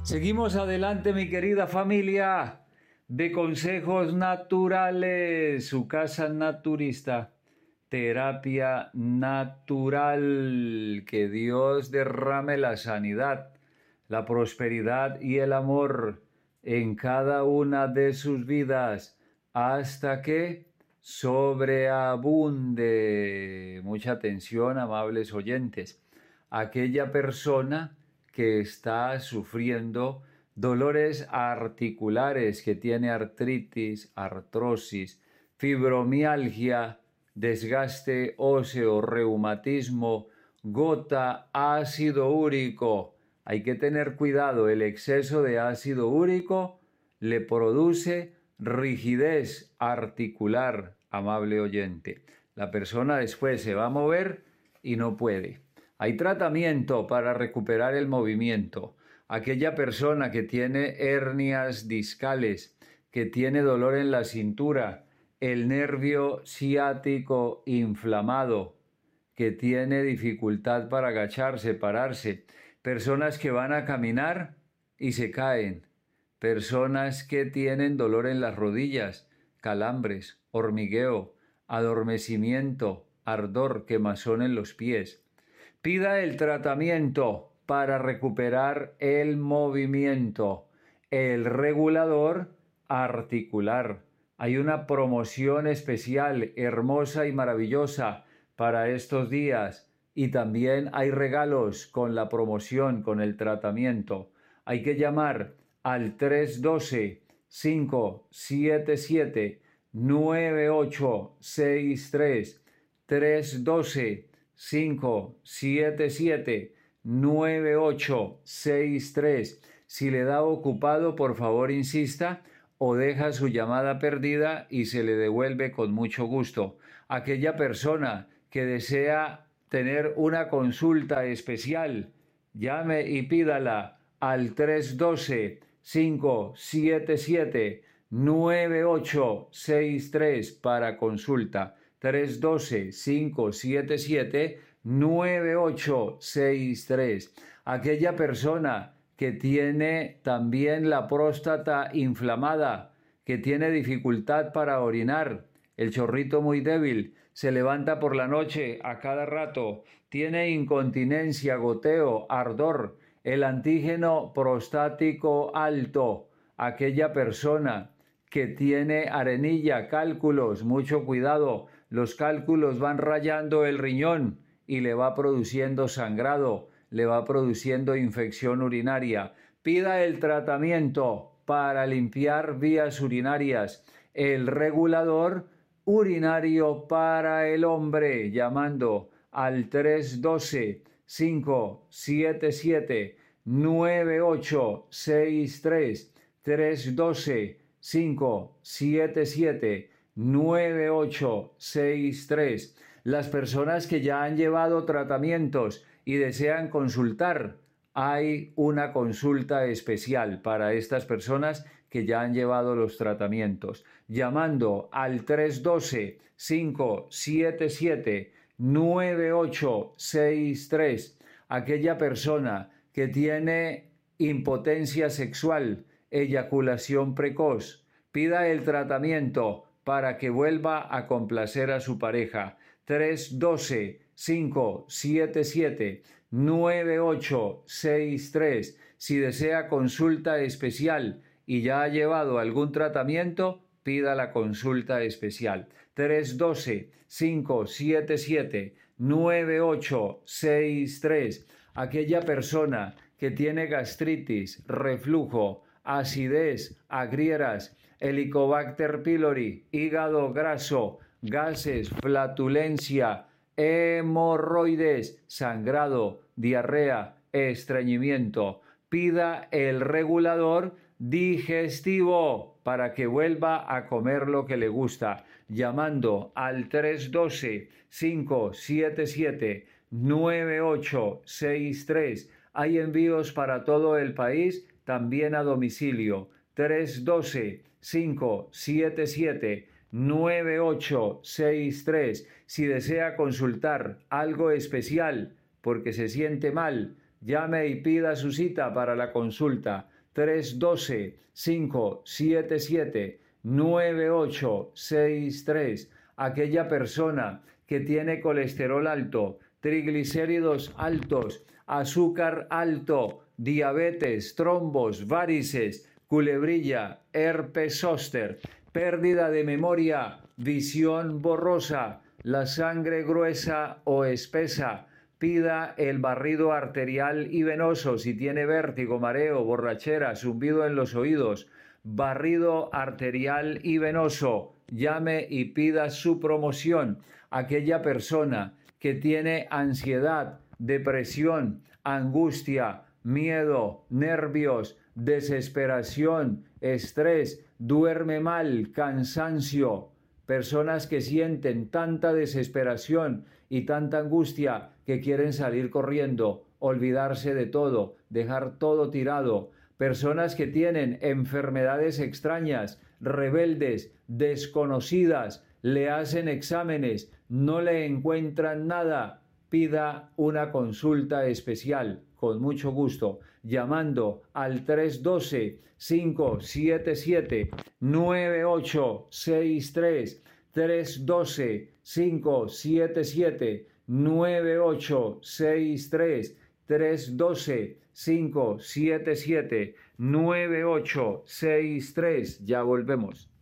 Seguimos adelante, mi querida familia de Consejos Naturales, su casa naturista, terapia natural. Que Dios derrame la sanidad, la prosperidad y el amor en cada una de sus vidas hasta que sobreabunde. Mucha atención, amables oyentes. Aquella persona que está sufriendo dolores articulares, que tiene artritis, artrosis, fibromialgia, desgaste óseo, reumatismo, gota, ácido úrico. Hay que tener cuidado, el exceso de ácido úrico le produce rigidez articular, amable oyente. La persona después se va a mover y no puede. Hay tratamiento para recuperar el movimiento. Aquella persona que tiene hernias discales, que tiene dolor en la cintura, el nervio ciático inflamado, que tiene dificultad para agacharse, pararse, personas que van a caminar y se caen, personas que tienen dolor en las rodillas, calambres, hormigueo, adormecimiento, ardor, quemazón en los pies. Pida el tratamiento para recuperar el movimiento, el regulador articular. Hay una promoción especial, hermosa y maravillosa para estos días, y también hay regalos con la promoción, con el tratamiento. Hay que llamar al 312-577-9863, 312-577-9863. Si le da ocupado, por favor insista o deja su llamada perdida y se le devuelve con mucho gusto. Aquella persona que desea tener una consulta especial, llame y pídala al 312-577-9863 para consulta. 312-577-9863. Aquella persona que tiene también la próstata inflamada, que tiene dificultad para orinar, el chorrito muy débil, se levanta por la noche a cada rato, tiene incontinencia, goteo, ardor, el antígeno prostático alto, aquella persona que tiene arenilla, cálculos, mucho cuidado, los cálculos van rayando el riñón y le va produciendo sangrado, le va produciendo infección urinaria. Pida el tratamiento para limpiar vías urinarias, el regulador urinario para el hombre, llamando al 312-577-9863, 312-577-9863. Las personas que ya han llevado tratamientos y desean consultar, hay una consulta especial para estas personas que ya han llevado los tratamientos, llamando al 312-577-9863. Aquella persona que tiene impotencia sexual, eyaculación precoz, pida el tratamiento para que vuelva a complacer a su pareja. 312-577-9863. Si desea consulta especial y ya ha llevado algún tratamiento, pida la consulta especial. 312-577-9863. Aquella persona que tiene gastritis, reflujo, acidez, agrieras, Helicobacter pylori, hígado graso, gases, flatulencia, hemorroides, sangrado, diarrea, estreñimiento. Pida el regulador digestivo para que vuelva a comer lo que le gusta, llamando al 312-577-9863. Hay envíos para todo el país, también a domicilio. 312-577-9863. Si desea consultar algo especial porque se siente mal, llame y pida su cita para la consulta. 312-577-9863. Aquella persona que tiene colesterol alto, triglicéridos altos, azúcar alto, diabetes, trombos, varices, culebrilla, herpes zóster, pérdida de memoria, visión borrosa, la sangre gruesa o espesa. Pida el barrido arterial y venoso si tiene vértigo, mareo, borrachera, zumbido en los oídos. Barrido arterial y venoso. Llame y pida su promoción. Aquella persona que tiene ansiedad, depresión, angustia, miedo, nervios, desesperación, estrés, duerme mal, cansancio. Personas que sienten tanta desesperación y tanta angustia que quieren salir corriendo, olvidarse de todo, dejar todo tirado. Personas que tienen enfermedades extrañas, rebeldes, desconocidas, le hacen exámenes, no le encuentran nada. Pida una consulta especial, con mucho gusto, llamando al 312-577-9863, 312-577-9863, 312-577-9863. Ya volvemos.